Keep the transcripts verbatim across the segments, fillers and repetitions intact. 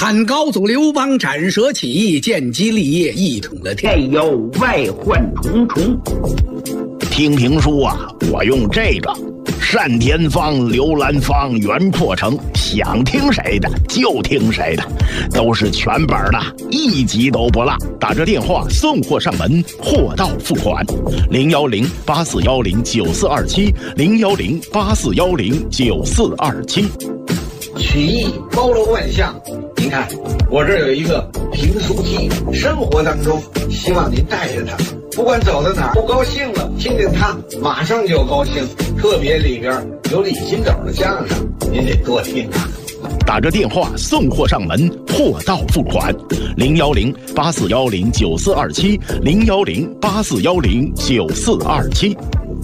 汉高祖刘邦斩蛇起义，建基立业，一统了天。 内忧外患重重。 听评书啊，我用这个单田芳、刘兰芳、袁阔成，想听谁的就听谁的，都是全本的，一集都不落。打着电话送货上门，货到付款。零幺零八四幺零九四二七，零幺零八四幺零九四二七。 曲艺包罗万象，您看我这有一个评书机，生活当中希望您带着它，不管走到哪儿不高兴了，听听它马上就高兴。特别里边有李金斗的相声，您得多听啊。 打着电话送货上门，货到付款。零幺零八四幺零九四二七，零幺零八四幺零九四二七。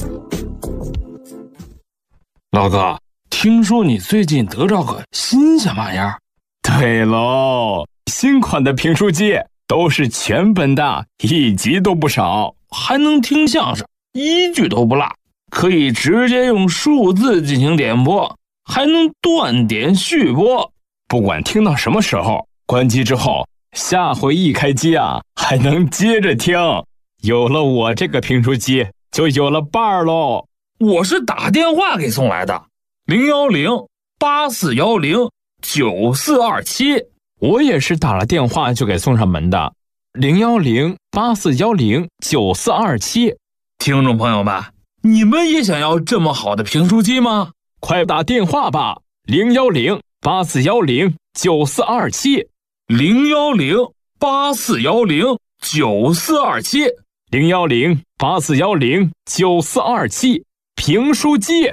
老哥，听说你最近得着个新鲜玩意儿？ 对喽，新款的评书机都是全本的，一集都不少， 还能听相声，一句都不落，可以直接用数字进行点播，还能断点续播。 不管听到什么时候，关机之后，下回一开机啊，还能接着听。有了我这个评书机，就有了伴儿喽。 我是打电话给送来的，零幺零八四幺零九四二七。 我也是打了电话就给送上门的，零幺零八四幺零九四二七。 听众朋友们，你们也想要这么好的评书机吗？ 快打电话吧，零幺零八四幺零九四二七， 零幺零八四幺零九四二七， 零幺零八四幺零九四二七。评书机。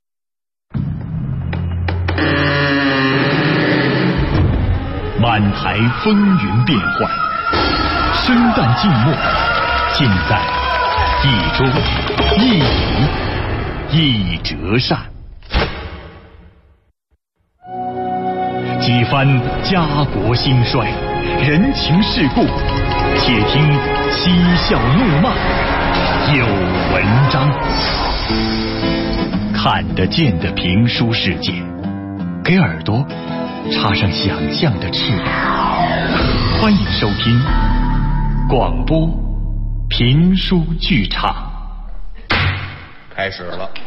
满台风云变幻，生旦净末，尽在一桌一饮一折扇。几番家国兴衰，人情世故，且听嬉笑怒骂，有文章。看得见的评书世界，给耳朵插上想象的翅膀。欢迎收听广播评书剧场。 开始了。